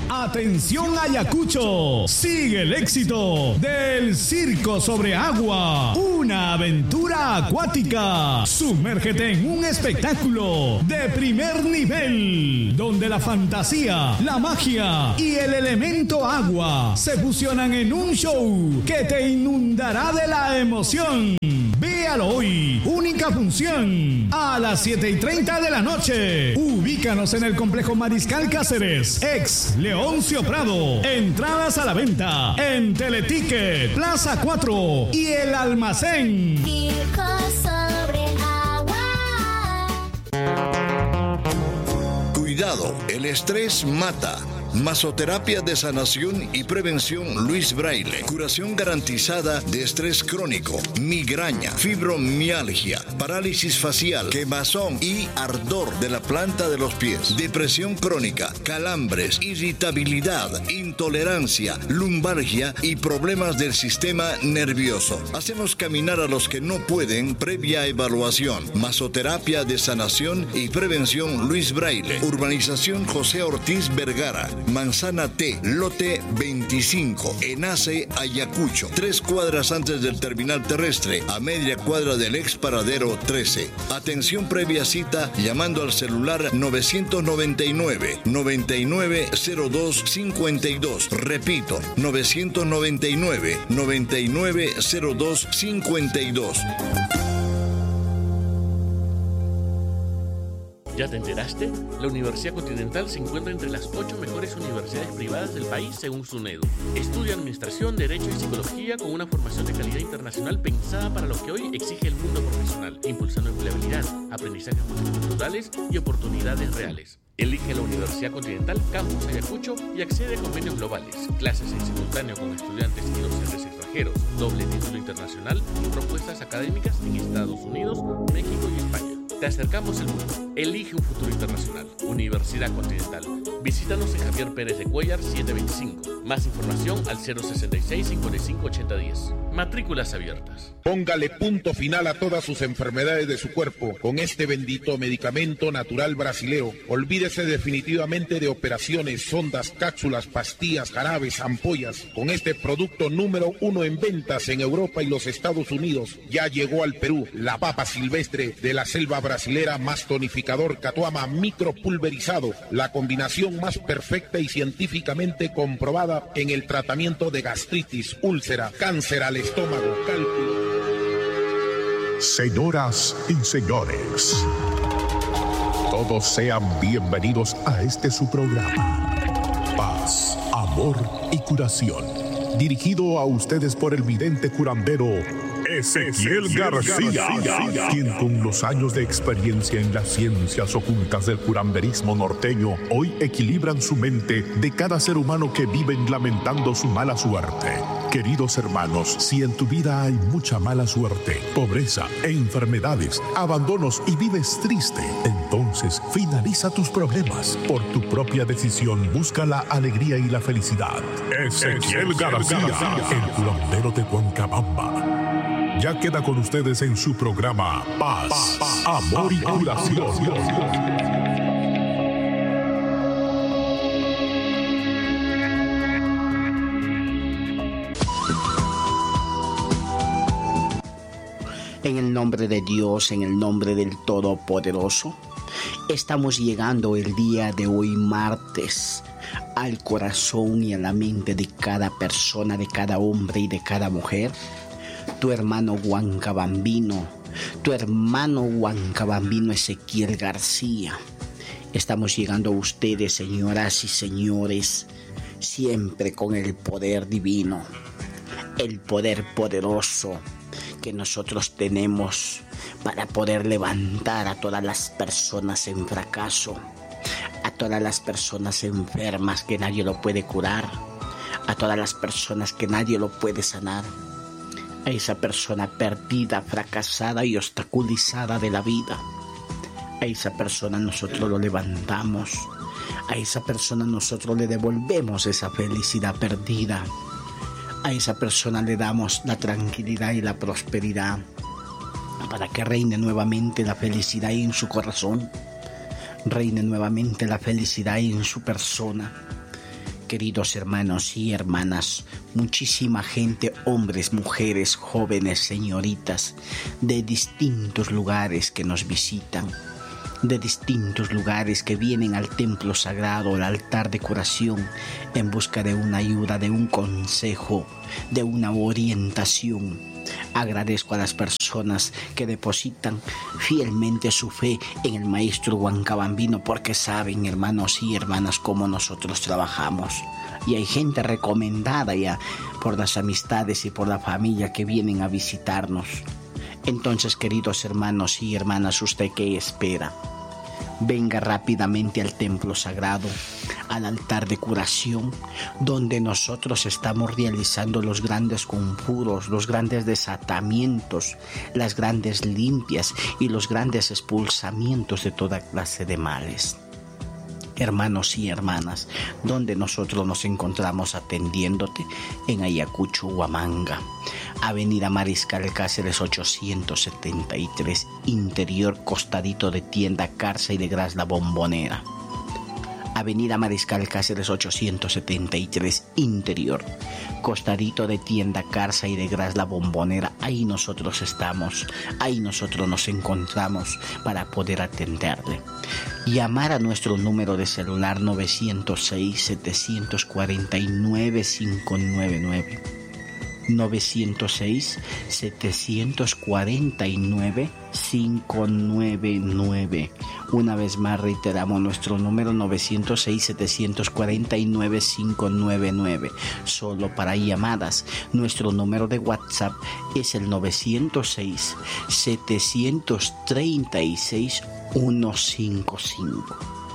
Atención Ayacucho, sigue el éxito del Circo sobre Agua, una aventura acuática. Sumérgete en un espectáculo de primer nivel, donde la fantasía, la magia y el elemento agua se fusionan en un show que te inundará de la emoción. Véalo hoy, única función, a las 7:30 de la noche. Ubícanos en el Complejo Mariscal Cáceres, ex Leoncio Prado. Entradas a la venta en Teleticket, Plaza 4 y El Almacén. Circo sobre agua. Cuidado, el estrés mata. Masoterapia de sanación y prevención Luis Braille. Curación garantizada de estrés crónico, migraña, fibromialgia, parálisis facial, quemazón y ardor de la planta de los pies, depresión crónica, calambres, irritabilidad, intolerancia, lumbalgia y problemas del sistema nervioso. Hacemos caminar a los que no pueden previa evaluación. Masoterapia de sanación y prevención Luis Braille. Urbanización José Ortiz Vergara. Manzana T, lote 25, Enace, Ayacucho. 3 cuadras antes del terminal terrestre, a media cuadra del ex paradero 13. Atención previa cita llamando al celular 999-990252. Repito, 999-990252. ¿Ya te enteraste? La Universidad Continental se encuentra entre las 8 mejores universidades privadas del país según SUNEDU. Estudia Administración, Derecho y Psicología con una formación de calidad internacional pensada para lo que hoy exige el mundo profesional, impulsando empleabilidad, aprendizajes multiculturales y oportunidades reales. Elige la Universidad Continental Campus Ayacucho y accede a convenios globales, clases en simultáneo con estudiantes y docentes extranjeros, doble título internacional y propuestas académicas en Estados Unidos, México y España. Te acercamos el mundo. Elige un futuro internacional. Universidad Continental. Visítanos en Javier Pérez de Cuellar 725. Más información al 066-558010. Matrículas abiertas. Póngale punto final a todas sus enfermedades de su cuerpo con este bendito medicamento natural brasilero. Olvídese definitivamente de operaciones, sondas, cápsulas, pastillas, jarabes, ampollas. Con este producto número 1 en ventas en Europa y los Estados Unidos, ya llegó al Perú la papa silvestre de la selva brasilera más tonificador Catuama micropulverizado, la combinación más perfecta y científicamente comprobada en el tratamiento de gastritis, úlcera, cáncer al estómago, cálculo. Señoras y señores, todos sean bienvenidos a este su programa, Paz, Amor y Curación, dirigido a ustedes por el vidente curandero Ezequiel García, quien con los años de experiencia en las ciencias ocultas del curanderismo norteño hoy equilibran su mente de cada ser humano que viven lamentando su mala suerte. Queridos hermanos, si en tu vida hay mucha mala suerte, pobreza, enfermedades, abandonos y vives triste, entonces finaliza tus problemas. Por tu propia decisión, busca la alegría y la felicidad. Ezequiel García, el curandero de Huancabamba. Ya queda con ustedes en su programa Paz, Amor y Curación. En el nombre de Dios, en el nombre del Todopoderoso, estamos llegando el día de hoy, martes, al corazón y a la mente de cada persona, de cada hombre y de cada mujer. Tu hermano huancabambino, Ezequiel García. Estamos llegando a ustedes, señoras y señores, siempre con el poder divino, el poder poderoso que nosotros tenemos para poder levantar a todas las personas en fracaso, a todas las personas enfermas que nadie lo puede curar, a todas las personas que nadie lo puede sanar, a esa persona perdida, fracasada y obstaculizada de la vida. A esa persona nosotros lo levantamos, a esa persona nosotros le devolvemos esa felicidad perdida. A esa persona le damos la tranquilidad y la prosperidad para que reine nuevamente la felicidad en su corazón, reine nuevamente la felicidad en su persona queridos hermanos y hermanas, muchísima gente, hombres, mujeres, jóvenes, señoritas, de distintos lugares que nos visitan, de distintos lugares que vienen al templo sagrado, al altar de curación, en busca de una ayuda, de un consejo, de una orientación. Agradezco a las personas que depositan fielmente su fe en el maestro Huancabambino, porque saben, hermanos y hermanas, cómo nosotros trabajamos. Y hay gente recomendada ya por las amistades y por la familia que vienen a visitarnos. Entonces, queridos hermanos y hermanas, ¿usted qué espera? Venga rápidamente al templo sagrado, al altar de curación, donde nosotros estamos realizando los grandes conjuros, los grandes desatamientos, las grandes limpias y los grandes expulsamientos de toda clase de males. Hermanos y hermanas, donde nosotros nos encontramos atendiéndote en Ayacucho, Huamanga, Avenida Mariscal Cáceres 873, interior, costadito de Tienda Carsa y de Gras La Bombonera. Avenida Mariscal Cáceres 873, interior, costadito de Tienda Carsa y de Gras La Bombonera. Ahí nosotros estamos, ahí nosotros nos encontramos para poder atenderle. Llamar a nuestro número de celular 906-749-599. 906-749-599. Una vez más reiteramos nuestro número 906-749-599. Solo para llamadas. Nuestro número de WhatsApp es el 906-736-155.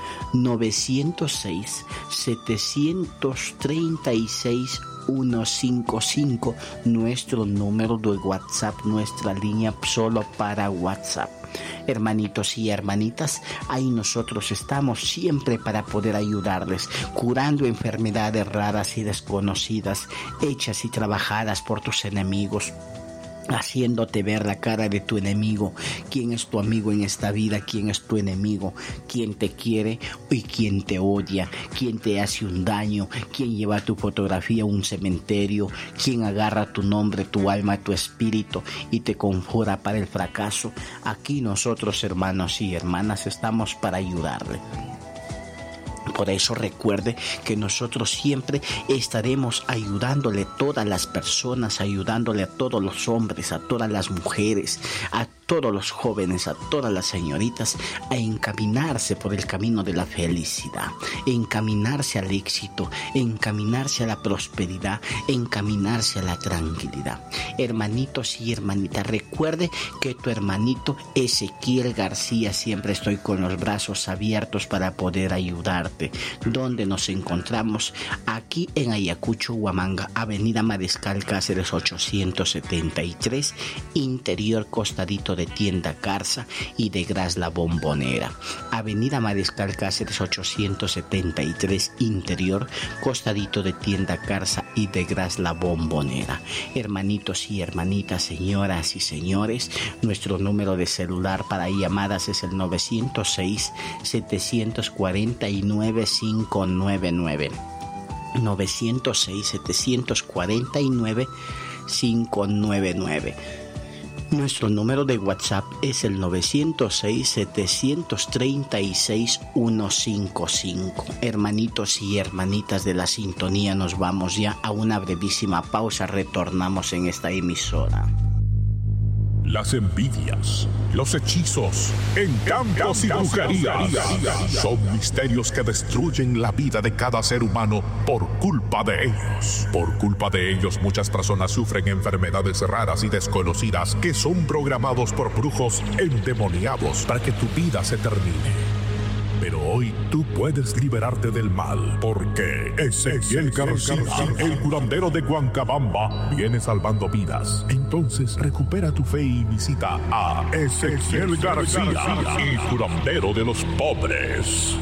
906-736-155, nuestro número de WhatsApp, nuestra línea solo para WhatsApp. Hermanitos y hermanitas, ahí nosotros estamos siempre para poder ayudarles, curando enfermedades raras y desconocidas, hechas y trabajadas por tus enemigos, haciéndote ver la cara de tu enemigo, quién es tu amigo en esta vida, quién es tu enemigo, quién te quiere y quién te odia, quién te hace un daño, quién lleva tu fotografía a un cementerio, quién agarra tu nombre, tu alma, tu espíritu y te conjura para el fracaso. Aquí nosotros, hermanos y hermanas, estamos para ayudarle. Por eso recuerde que nosotros siempre estaremos ayudándole a todas las personas, ayudándole a todos los hombres, a todas las mujeres, a todos los jóvenes, a todas las señoritas, a encaminarse por el camino de la felicidad, encaminarse al éxito, encaminarse a la prosperidad, encaminarse a la tranquilidad. Hermanitos y hermanitas, recuerde que tu hermanito Ezequiel García siempre estoy con los brazos abiertos para poder ayudarte. Donde nos encontramos aquí en Ayacucho, Huamanga, Avenida Mariscal Cáceres 873, interior, costadito de Tienda Carsa y de Gras La Bombonera. Avenida Mariscal Cáceres 873, interior, costadito de Tienda Carsa y de Gras La Bombonera. Hermanitos y hermanitas, señoras y señores, nuestro número de celular para llamadas es el 906-749-599. 906-749-599. Nuestro número de WhatsApp es el 906-736-155. Hermanitos y hermanitas de la sintonía, nos vamos ya a una brevísima pausa. Retornamos en esta emisora. Las envidias, los hechizos, encantos y brujerías son misterios que destruyen la vida de cada ser humano por culpa de ellos. Por culpa de ellos, muchas personas sufren enfermedades raras y desconocidas que son programados por brujos endemoniados para que tu vida se termine. Pero hoy tú puedes liberarte del mal, porque Ezequiel García, el curandero de Huancabamba, viene salvando vidas. Entonces recupera tu fe y visita a Ezequiel García, el curandero de los pobres.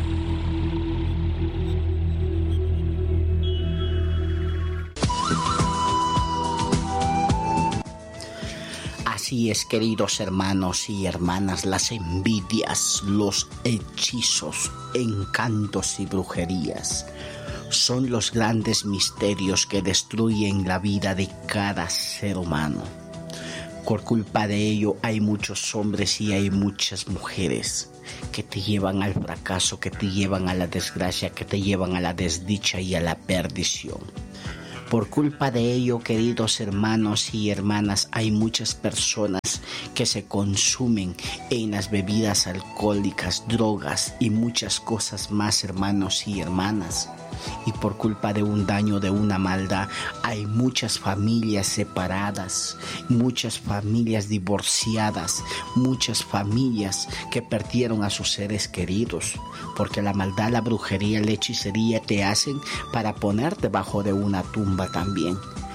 Así es, queridos hermanos y hermanas, las envidias, los hechizos, encantos y brujerías son los grandes misterios que destruyen la vida de cada ser humano. Por culpa de ello hay muchos hombres y hay muchas mujeres que te llevan al fracaso, que te llevan a la desgracia, que te llevan a la desdicha y a la perdición. Por culpa de ello, queridos hermanos y hermanas, hay muchas personas que se consumen en las bebidas alcohólicas, drogas y muchas cosas más, hermanos y hermanas. Y por culpa de un daño, de una maldad, hay muchas familias separadas, muchas familias divorciadas, muchas familias que perdieron a sus seres queridos, porque la maldad, la brujería, la hechicería te hacen para ponerte debajo de una tumba también.